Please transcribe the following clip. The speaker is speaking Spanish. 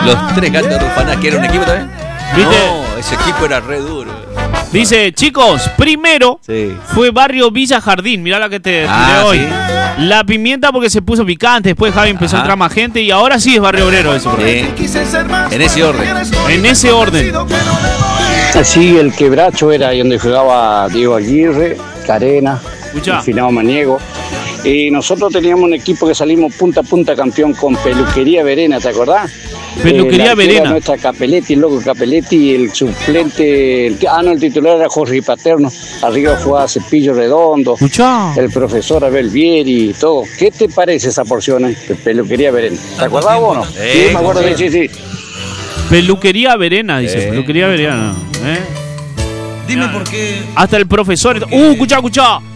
Los tres gatos de Ufaná, que era un equipo también. ¿Viste? No, ese equipo era re duro. Dice, chicos, primero Sí. fue Barrio Villa Jardín. Mirá la que te tiré hoy. ¿sí? La pimienta porque se puso picante. Después Javi empezó a entrar más gente. Y ahora sí es Barrio Obrero eso. Sí. En ese orden. En ese orden. Así el quebracho era ahí donde jugaba Diego Aguirre, Carena, Escuchá. el finado Maniego. Y nosotros teníamos un equipo que salimos punta a punta campeón con Peluquería Verena, ¿te acordás? Peluquería Verena. Nuestra Capelletti, el loco Capelletti, el suplente, el titular era Jorge Paterno, arriba jugaba Cepillo Redondo, Escuchá. el profesor Abel Vieri y todo. ¿Qué te parece esa porción de Peluquería Verena? ¿Te acordás vos o no? Sí, me acuerdo que sí. Peluquería Verena, dice. Peluquería Verena. Dime por qué. Hasta el profesor. Escuchá.